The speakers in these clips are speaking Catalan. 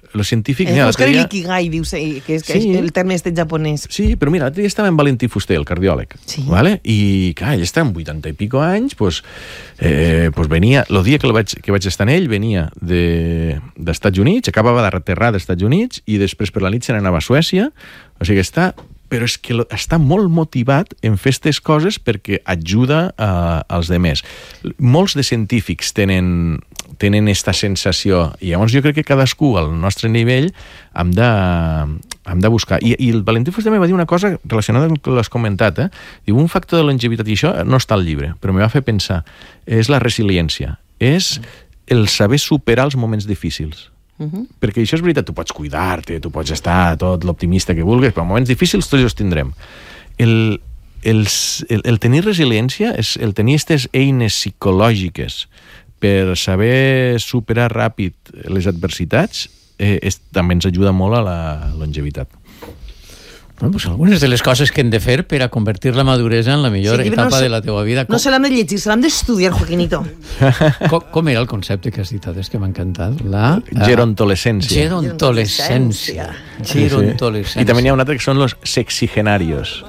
Lo científic... Buscar l'ikigai, dius, que és el terme este japonès. Sí, però mira, l'altre dia estava en Valentí Fuster, el cardiòleg, ¿vale? I, clar, ell està amb 80 i pico anys, pues venia... El dia que vaig estar en ell, venia d'Estats Units, acabava d'aterrar d'Estats Units, i després per la nit se n'anava a Suècia, o sigui, però és que està molt motivat en fer aquestes coses perquè ajuda als demés. Molts de científics tenen aquesta sensació, i llavors jo crec que cadascú al nostre nivell hem de buscar. I el Valentí Fuster va dir una cosa relacionada amb el que l'has comentat, Diu, un factor de longevitat, i això no està al llibre, però me va fer pensar, és la resiliència, és el saber superar els moments difícils. Perquè això és veritat, tu pots cuidar-te, tu pots estar tot l'optimista que vulguis, però en moments difícils tots els tindrem. El tenir resiliència, el tenir aquestes eines psicològiques per saber superar ràpid les adversitats, també ens ajuda molt a la longevitat. Bueno, pues algunes de les coses que hem de fer per a convertir la maduresa en la millor etapa de la teva vida. No se l'hem de llegir, se l'hem d'estudiar, Joaquinito. Com era el concepte que has dit? És que m'ha encantat. Gerontolescència. Gerontolescència. I també n'hi ha un altre que són los sexigenarios.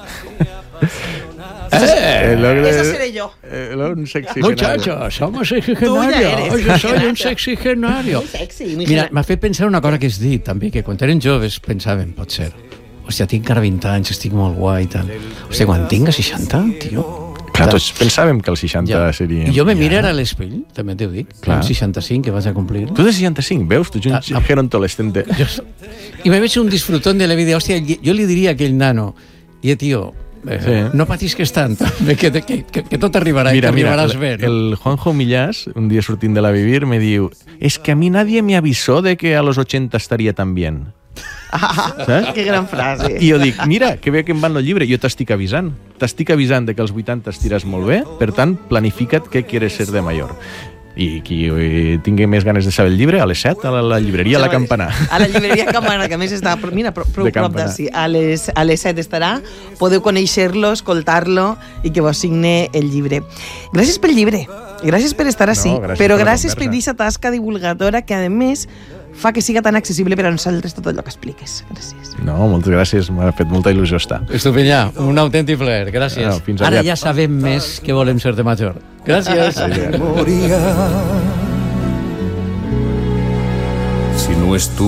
Esa seré yo. Un sexigenario. Muchachos, somos sexigenarios. Yo soy un sexigenario. Mira, m'ha fet pensar una cosa que has dit, també, que quan eren joves pensàvem, pot ser, hòstia, tinc encara 20 anys, estic molt guai i tal. Hòstia, quan tinc 60, tio... Clar, tots pensàvem que els 60 seria... I jo me miro ara a l'espell, també t'ho dic, amb 65 que vas a complir. Tu de 65, veus? Tu ets un gerontolescente. I me veig un disfrutón de la vida. Hòstia, jo li diria a aquell nano, tio, no patisques tant, que tot arribarà i que arribaràs bé. El Juanjo Millás, un dia sortint de la Vivir, me diu, es que a mi nadie me avisó de que a los 80 estaria tan bien. Que gran frase. I jo dic, mira, que bé que em van el llibre, jo t'estic avisant de que als 80 estiràs molt bé, per tant, planifica't què quieres ser de mayor. I qui tingui més ganes de saber el llibre, a les 7, a la llibreria La Campanar. A la llibreria Campanar, que a més està, mira, prou prop d'ací. A les 7 estarà, podeu conèixer-lo, escoltar-lo i que vos signe el llibre. Gràcies pel llibre, gràcies per estar ací, però gràcies per aquesta tasca divulgadora que, a més, fa que siga tan accessible per a nosaltres tot allò que expliques. Gràcies. No, moltes gràcies, m'ha fet molta il·lusió estar. Estupenya, un autèntic plaer, gràcies. Ara ja sabem més que volem ser de major. Gràcies. Si no és tu